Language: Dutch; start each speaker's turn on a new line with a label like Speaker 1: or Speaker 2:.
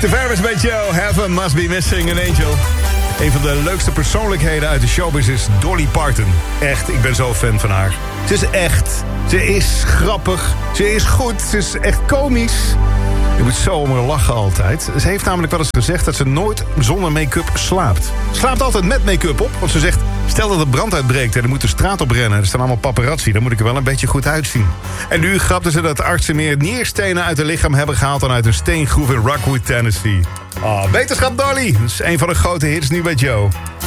Speaker 1: The Ferris met Joe, Heaven Must Be Missing an Angel. Een van de leukste persoonlijkheden uit de showbiz is Dolly Parton. Echt, ik ben zo fan van haar. Ze is echt, ze is grappig, ze is goed, ze is echt komisch. Je moet zo om haar lachen altijd. Ze heeft namelijk wel eens gezegd dat ze nooit zonder make-up slaapt. Ze slaapt altijd met make-up op, want ze zegt... stel dat er brand uitbreekt en er moet de straat op rennen... er staan allemaal paparazzi, dan moet ik er wel een beetje goed uitzien. En nu grapten ze dat artsen meer nierstenen uit haar lichaam hebben gehaald... dan uit een steengroef in Rockwood, Tennessee. Beterschap Dolly, dat is een van de grote hits nu bij Joe.